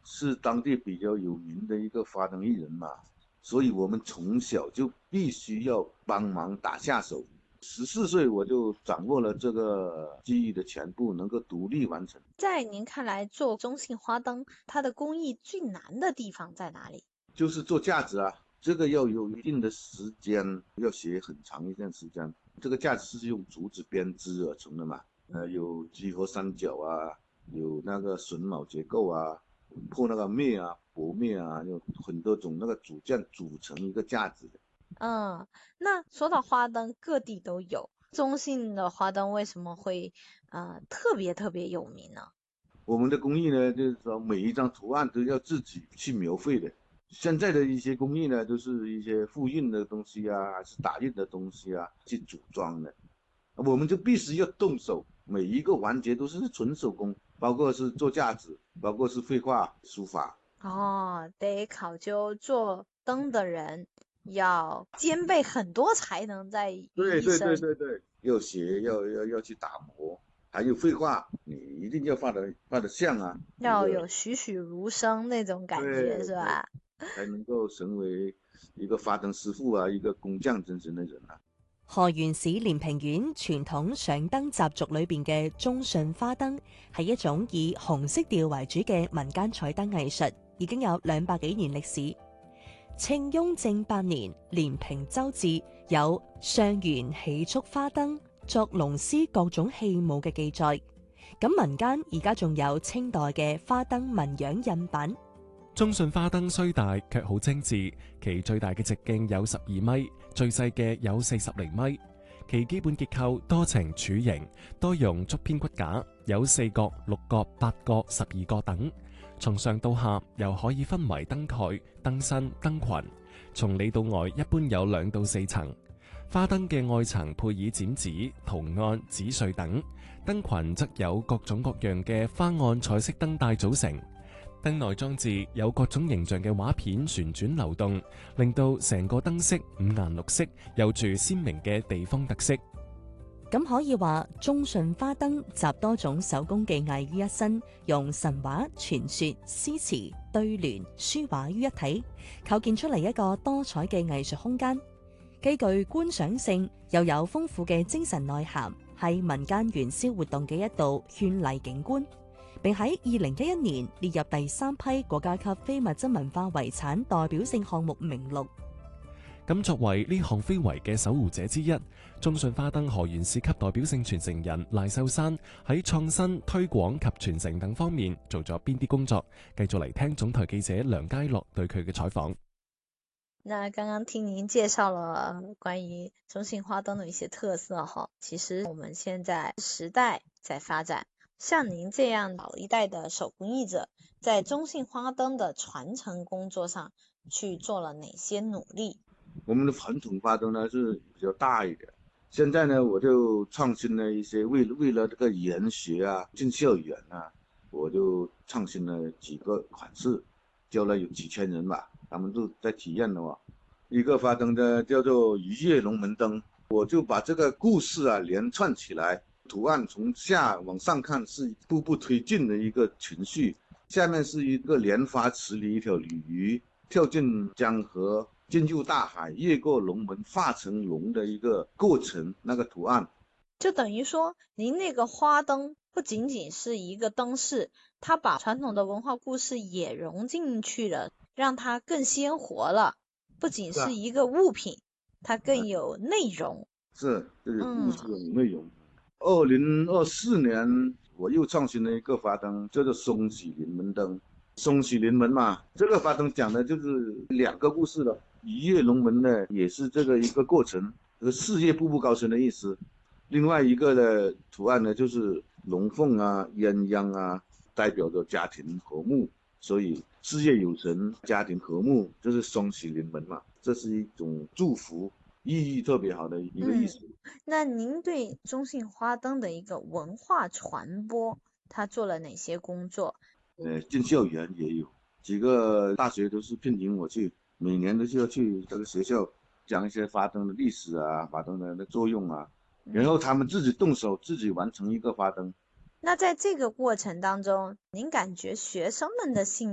是当地比较有名的一个花灯艺人嘛，所以我们从小就必须要帮忙打下手。14岁我就掌握了这个技艺的全部，能够独立完成。 在您看来，做中性花灯，它的工艺最难的地方在哪里？ 就是做架子啊，这个要有一定的时间，要学很长一段时间。这个架子是用竹子编织而成的嘛，有几何三角啊，有那个榫卯结构啊，破那个篾啊、薄篾啊，有很多种那个组件组成一个架子的。 嗯，那说到花灯，各地都有，中性的花灯为什么会特别特别有名呢？ 我们的工艺呢，就是说每一张图案都要自己去描绘的。现在的一些工艺呢，都是一些复印的东西啊，还是打印的东西啊，去组装的。我们就必须要动手，每一个环节都是纯手工，包括是做架子，包括是绘画、书法。 哦，得考究做灯的人要兼备很多才能在于对对对一身， 对对，要学，要去打磨，还有绘画，你一定要画得像啊，一个要有栩栩如生那种感觉， 对对， 是吧？ 才能够成为一个发灯师傅啊，一个工匠精神的人啊。 河源市連平縣傳統上燈習俗裏邊嘅中順花燈係一種以紅色調為主嘅民間彩燈藝術，已經有200幾年歷史。清雍正8年，連平州志有上元喜燭花燈作龍獅各種戲舞嘅記載。咁民間而家仲有清代嘅花燈紋樣印版。 中信花燈雖大卻好精緻，其最大嘅直徑有12米，最細嘅有40厘米。其基本結構多呈柱形，多用竹編骨架，有4角、6角、8角、12角等。從上到下又可以分為燈蓋、燈身、燈裙。從裏到外一般有2到4層。花燈嘅外層配以剪紙、圖案、紙碎等，燈裙則有各種各樣嘅花案彩色燈帶組成。燈內裝置有各種形象嘅畫片旋轉流動，令到成個燈飾五顏六色，有住鮮明嘅地方特色。 咁可以話，中順花燈集多種手工技藝於一身，用神話、傳說、詩詞、對聯、書畫於一體，構建出嚟一個多彩嘅藝術空間，既具觀賞性，又有豐富嘅精神內涵，係民間元宵活動嘅一道絢麗景觀。並喺2011年列入第3批國家級非物質文化遺產代表性項目名錄。 咁作為呢項非遺嘅守護者之一，中信花燈河源市級代表性傳承人賴秀山喺創新、推廣及傳承等方面做咗邊啲工作？繼續嚟聽總台記者梁佳樂對佢嘅採訪。 那剛剛聽您介紹了關於中性花燈的一些特色哈，其實我們現在時代在發展，像您這樣老一代的手工藝者，在中性花燈的傳承工作上去做了哪些努力？ 我們的傳統花燈呢是比較大一點，現在呢我就創新了一些，為了這個研學啊，進校園啊，我就創新了幾個款式，教了有幾千人吧，他們都在體驗的哦。一個花燈呢叫做一夜龍門燈，我就把這個故事啊連串起來，圖案從下往上看是步步推進的一個情緒，下面是一個蓮花池裏一條鯉魚跳進江河，進入大海，越過龍門化成龍的一個過程，那個圖案就等於說您那個花燈不僅僅是一個燈飾，它把傳統的文化故事也融進去了，讓它更鮮活了，不僅是一個物品，它更有內容。 是這個故事有內容。2024年我又創新了一個花燈，叫做雙喜臨門燈。雙喜臨門嘛，這個花燈講的就是2個故事了。一夜龍門呢，也是這個一個過程，這個事業步步高升的意思。另外一個的圖案呢，就是龍鳳啊、鴛鴦啊，代表着家庭和睦，所以事業有成，家庭和睦，就是雙喜臨門嘛，這是一種祝福，意義特別好的一個意思。 那您對中性花燈的一個文化傳播，他做了哪些工作？ 進校園也有幾個大學都是聘請我去，每年都需要去這個學校講一些花燈的歷史啊，花燈的作用啊，然後他們自己動手，自己完成一個花燈。 那在這個過程當中，您感覺學生們的興